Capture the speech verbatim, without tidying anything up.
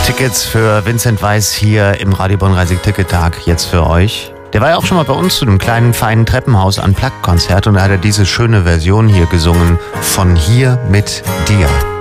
Tickets für Vincent Weiss hier im Radio Bonn Reisig-Ticket-Tag jetzt für euch. Der war ja auch schon mal bei uns zu einem kleinen, feinen Treppenhaus Unplugged-Konzert und da hat er diese schöne Version hier gesungen von Hier mit dir.